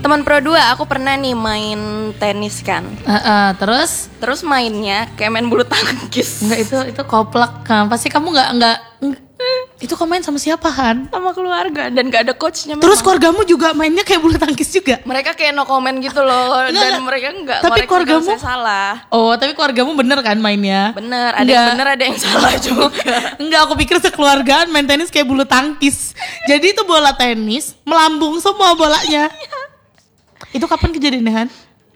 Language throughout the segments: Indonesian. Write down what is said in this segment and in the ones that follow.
Teman Pro 2 aku pernah nih main tenis kan. Terus mainnya kayak main bulu tangkis. Enggak, itu koplak kan. Pasti kamu enggak itu kamu main sama siapa Han? Sama keluarga dan gak ada coachnya. Terus keluargamu juga mainnya kayak bulu tangkis juga? Mereka kayak no comment gitu loh. Dan mereka enggak tapi keluargamu saya salah. Oh tapi keluargamu bener kan mainnya? Bener, ada yang bener ada yang salah juga. Enggak, aku pikir sekeluargaan main tenis kayak bulu tangkis. Jadi itu bola tenis melambung semua bolanya. Itu kapan kejadiannya Han?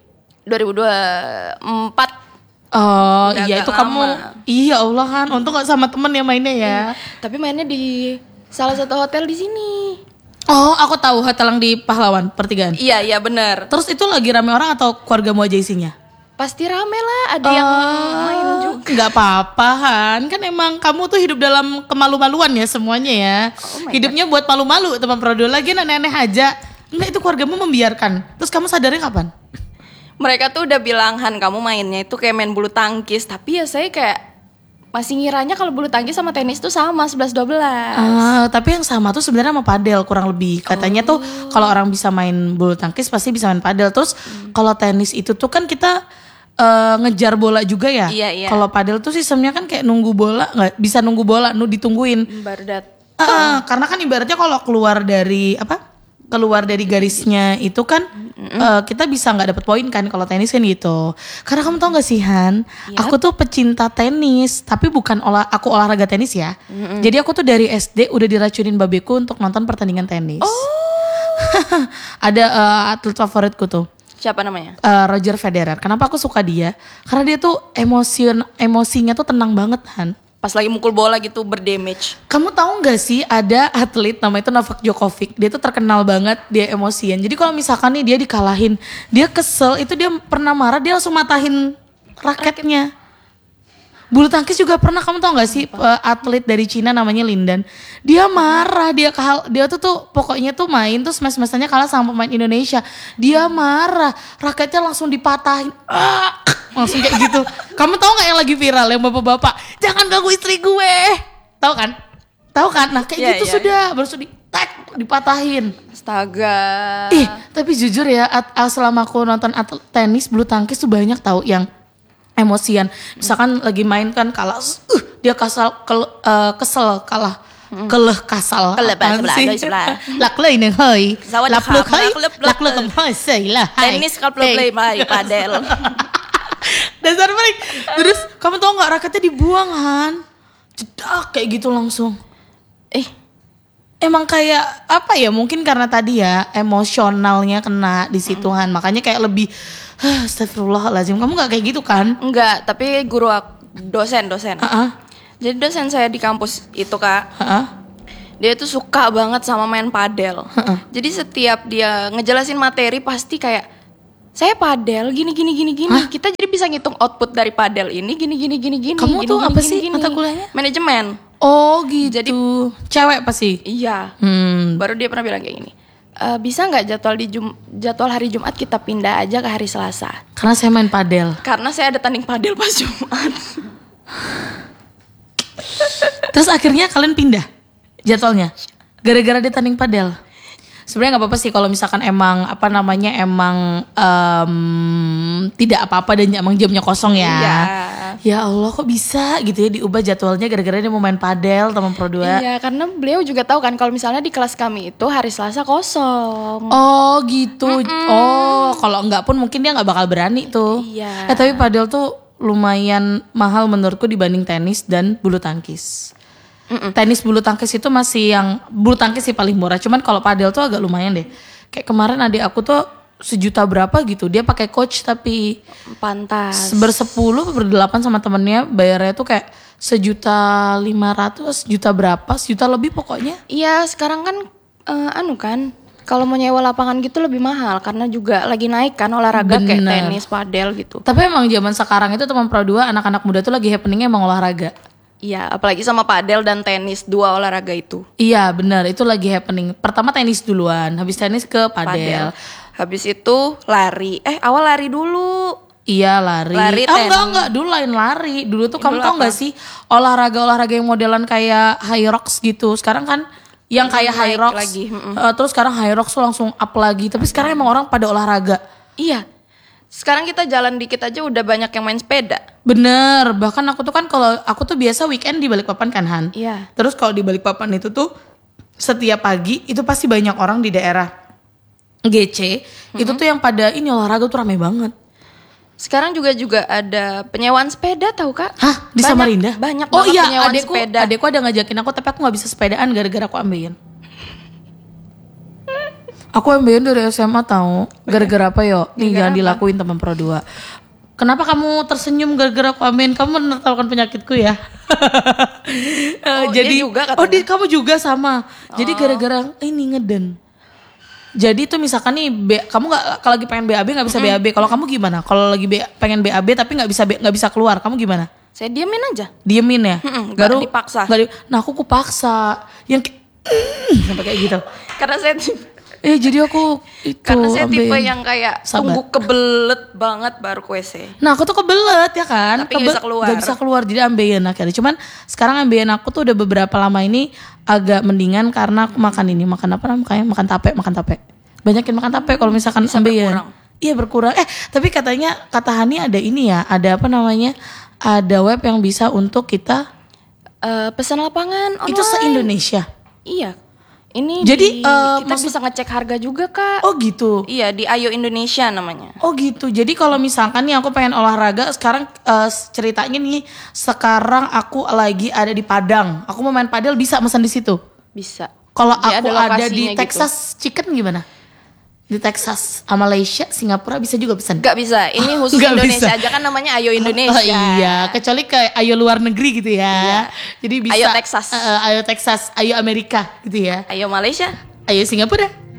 2024. Oh Udah iya itu lama. kamu. Iya Allah Han, untung gak sama temen ya mainnya ya. Tapi mainnya di salah satu hotel di sini. Oh aku tahu hotel yang di Pahlawan Pertigaan. Iya bener. Terus itu lagi rame orang atau keluargamu aja isinya? Pasti rame lah, ada yang main juga. Gak apa-apa Han, kan emang kamu tuh hidup dalam kemalu-maluan ya semuanya ya. Hidupnya buat malu-malu teman Prodo, lagi aneh-aneh aja. Enggak, itu keluargamu membiarkan. Terus kamu sadarnya kapan? Mereka tuh udah bilang, Han kamu mainnya itu kayak main bulu tangkis. Tapi ya saya kayak masih ngiranya kalau bulu tangkis sama tenis tuh sama 11-12. Tapi yang sama tuh sebenarnya sama padel kurang lebih. Katanya tuh kalau orang bisa main bulu tangkis pasti bisa main padel. Terus kalau tenis itu tuh kan kita ngejar bola juga ya. Iya. Kalau padel tuh sistemnya kan kayak nunggu bola, nggak bisa nunggu bola, ditungguin. Baru Karena kan ibaratnya kalau keluar dari garisnya itu kan kita bisa nggak dapet poin kan kalau tenis kan gitu. Karena kamu tau nggak sih Han, aku tuh pecinta tenis, tapi bukan aku olahraga tenis ya. Jadi aku tuh dari SD udah diracunin babeku untuk nonton pertandingan tenis. Ada atlet favoritku tuh. Siapa namanya? Roger Federer. Kenapa aku suka dia? Karena dia tuh emosinya tuh tenang banget Han. Pas lagi mukul bola gitu berdamage. Kamu tahu nggak sih ada atlet namanya itu Novak Djokovic. Dia tuh terkenal banget dia emosian. Jadi kalau misalkan nih dia dikalahin, dia kesel, itu dia pernah marah, dia langsung matahin raketnya. Bulu tangkis juga pernah, kamu tahu nggak sih atlet dari Cina namanya Lindan. Dia marah, dia tuh pokoknya tuh main tuh smash-smashannya kalah sama pemain Indonesia. Dia marah, raketnya langsung dipatahin. Langsung kayak gitu. Kamu tahu nggak yang lagi viral yang bapak-bapak, jangan ganggu istri gue. Tahu kan? Nah kayak gitu sudah, baru dipatahin. Astaga. Tapi jujur ya, selama aku nonton tenis bulu tangkis tuh banyak tahu yang emosian. Misalkan lagi main kan kalah, dia kesel kalah. Keleh kasal. Laklei neng hoi. Lakluk hoi. Lakluk hoi lah. Tenis kalau play padel. Dasar balik. Terus kamu tau nggak raketnya dibuang Han? Jedak kayak gitu langsung. Emang kayak apa ya? Mungkin karena tadi ya emosionalnya kena di situ Han. Makanya kayak lebih astagfirullahaladzim. Kamu gak kayak gitu kan? Enggak, tapi guru dosen. Jadi dosen saya di kampus itu Kak. Dia tuh suka banget sama main padel. Jadi setiap dia ngejelasin materi pasti kayak, saya padel gini. Kita jadi bisa ngitung output dari padel ini gini. Kamu tuh apa sih mata kuliahnya? Manajemen. Oh gitu. Jadi cewek pasti? Iya. Baru dia pernah bilang kayak gini. Bisa nggak jadwal hari Jumat kita pindah aja ke hari Selasa? Karena saya main padel. Karena saya ada tanding padel pas Jumat. Terus akhirnya kalian pindah jadwalnya gara-gara dia tanding padel. Sebenarnya nggak apa-apa sih kalau misalkan emang tidak apa-apa dan emang jamnya kosong ya. Iya. Ya Allah kok bisa gitu ya diubah jadwalnya gara-gara dia mau main padel teman Pro 2. Iya, karena beliau juga tahu kan kalau misalnya di kelas kami itu hari Selasa kosong. Oh gitu. Oh kalau enggak pun mungkin dia nggak bakal berani tuh. Iya. Tapi padel tuh lumayan mahal menurutku dibanding tenis dan bulu tangkis. Tenis bulu tangkis itu bulu tangkis sih paling murah. Cuman kalau padel tuh agak lumayan deh. Kayak kemarin adik aku tuh 1 juta berapa gitu. Dia pakai coach tapi pantas. 10 berdelapan sama temennya bayarnya tuh kayak 1.500.000, juta berapa, 1 juta lebih pokoknya. Iya sekarang kan kalau mau nyewa lapangan gitu lebih mahal karena juga lagi naik kan olahraga kayak tenis, padel gitu. Tapi emang zaman sekarang itu teman Pro 2 anak-anak muda tuh lagi happeningnya emang olahraga. Iya, apalagi sama padel dan tenis, 2 olahraga itu. Iya benar, itu lagi happening. Pertama tenis duluan, habis tenis ke padel. Habis itu lari. Awal lari dulu. Iya lari. Enggak, dulu lain lari. Dulu tuh kamu tau gak sih olahraga yang modelan kayak high rocks gitu. Sekarang kan Yang kayak High naik Rocks lagi. terus sekarang High Rocks tuh langsung up lagi. Tapi sekarang emang orang pada olahraga. Iya. Sekarang kita jalan dikit aja udah banyak yang main sepeda. Bener, bahkan aku tuh kan kalau aku tuh biasa weekend di Balikpapan kan Han. Iya. Terus kalau di Balikpapan itu tuh setiap pagi itu pasti banyak orang di daerah GC. Itu tuh yang pada ini olahraga tuh rame banget. Sekarang juga ada penyewaan sepeda tahu Kak? Hah? Di Samarinda? Banyak oh banget iya, penyewaan sepeda. adekku ada ngajakin aku tapi aku nggak bisa sepedaan gara-gara aku ambeien. Aku ambeien dari SMA tahu. Gara-gara apa yo? Nih jangan dilakuin teman Pro 2. Kenapa kamu tersenyum gara-gara aku ambeien? Kamu menertawakan penyakitku ya? Jadi dia juga katanya. kamu juga sama. Jadi gara-gara ini ngeden. Jadi tuh misalkan nih kamu nggak kalau lagi pengen BAB nggak bisa BAB. Kalau kamu gimana? Kalau lagi pengen BAB tapi nggak bisa keluar, kamu gimana? Saya diemin aja. Diemin ya? Gak dipaksa. Nah aku paksa. Yang sampai kayak gitu. Karena saya jadi aku itu karena saya tipe yang kayak tunggu kebelet banget baru ke WC. Nah aku tuh kebelet ya kan. Tapi gak bisa keluar jadi ambeien akhirnya. Cuman sekarang ambeien aku tuh udah beberapa lama ini agak mendingan karena aku makan apa namanya? Makan tape. Banyakin makan tape kalau misalkan ambeien. Iya berkurang. Tapi katanya kata Hani ada ini ya, ada apa namanya? Ada web yang bisa untuk kita pesan lapangan online. Itu se-Indonesia. Iya. Ini jadi kita bisa ngecek harga juga Kak. Oh gitu. Iya di Ayo Indonesia namanya. Oh gitu. Jadi kalau misalkan nih aku pengen olahraga sekarang ceritanya nih sekarang aku lagi ada di Padang. Aku mau main padel bisa pesan di situ. Bisa. Kalau aku ada di gitu. Texas Chicken gimana? Di Texas, Malaysia, Singapura bisa juga pesan? Gak bisa. Ini khusus Indonesia aja kan namanya Ayo Indonesia. Oh iya, kecuali ke Ayo luar negeri gitu ya. Jadi bisa. Ayo Texas. Ayo Texas, Ayo Amerika gitu ya. Ayo Malaysia. Ayo Singapura.